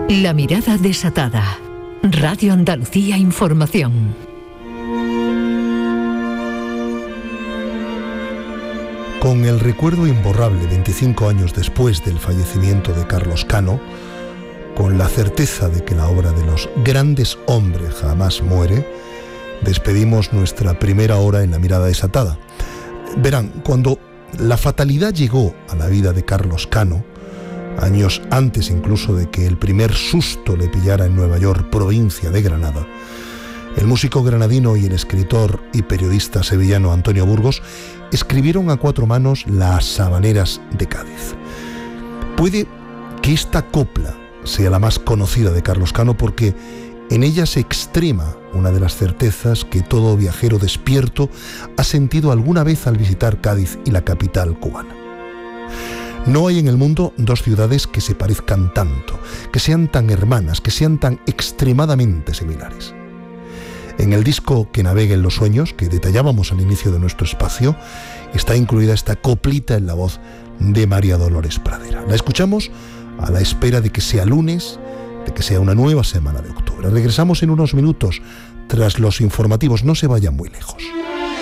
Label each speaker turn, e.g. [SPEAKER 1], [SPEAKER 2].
[SPEAKER 1] La mirada desatada. Radio Andalucía Información.
[SPEAKER 2] Con el recuerdo imborrable 25 años después del fallecimiento de Carlos Cano, con la certeza de que la obra de los grandes hombres jamás muere, despedimos nuestra primera hora en La mirada desatada. Verán, cuando la fatalidad llegó a la vida de Carlos Cano, años antes incluso de que el primer susto le pillara en Nueva York, provincia de Granada, el músico granadino y el escritor y periodista sevillano Antonio Burgos escribieron a cuatro manos Las Sabaneras de Cádiz. Puede que esta copla sea la más conocida de Carlos Cano porque en ella se extrema una de las certezas que todo viajero despierto ha sentido alguna vez al visitar Cádiz y la capital cubana. No hay en el mundo dos ciudades que se parezcan tanto, que sean tan hermanas, que sean tan extremadamente similares. En el disco Que navegue en los sueños, que detallábamos al inicio de nuestro espacio, está incluida esta coplita en la voz de María Dolores Pradera. La escuchamos a la espera de que sea lunes, de que sea una nueva semana de octubre. Regresamos en unos minutos tras los informativos, no se vayan muy lejos.